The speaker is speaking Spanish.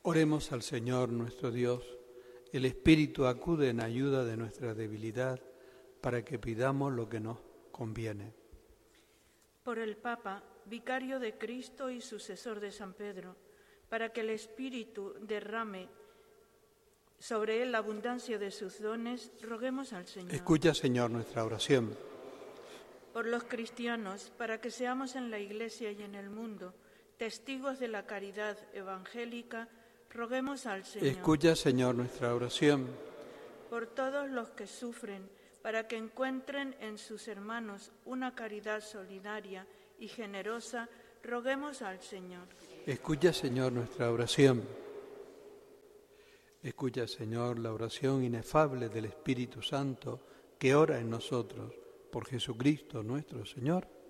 Oremos al Señor nuestro Dios. El Espíritu acude en ayuda de nuestra debilidad para que pidamos lo que nos conviene. Por el Papa, vicario de Cristo y sucesor de San Pedro, para que el Espíritu derrame sobre él la abundancia de sus dones, roguemos al Señor. Escucha, Señor, nuestra oración. Por los cristianos, para que seamos en la Iglesia y en el mundo testigos de la caridad evangélica, roguemos al Señor. Escucha, Señor, nuestra oración. Por todos los que sufren, para que encuentren en sus hermanos una caridad solidaria y generosa, roguemos al Señor. Escucha, Señor, nuestra oración. Escucha, Señor, la oración inefable del Espíritu Santo que ora en nosotros, por Jesucristo nuestro Señor.